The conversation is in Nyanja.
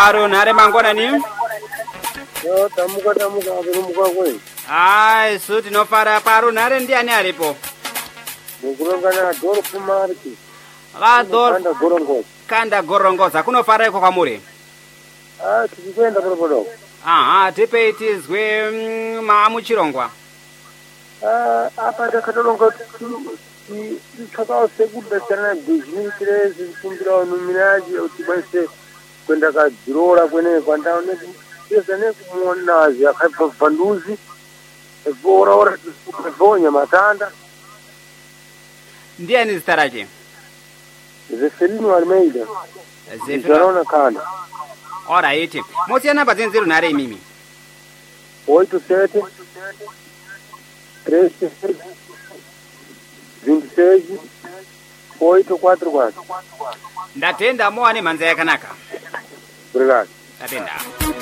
paro nhare mangwanani. Yo tamuka aperumuka kwe. Ai su tinofara paro nhare ndiani aripo. Mukurongana dhorofu mariki. Kanda gorongoza. Kanda gorongoza kunofara iko kwamuri. Tichikwenda poropodo. Aha, tipe tizwe maamuchirongwa. Apa ndakatoronga tsvakaosekudatsana bhizinesi zikumbira numinaji kuti kwanise kwenda kadzirora kwene kwandao nekuyeza nekumuonazi akabva bvanduzi evoraora evonya matanda. Ndiani zita rake? Zeferino Almeida. Zaraona Kanda. Alright. Mosia namba zenzeru nare mimi. 87 13 26 844. Ndatenda moane manza yakanaka. Obrigado. Ndatenda.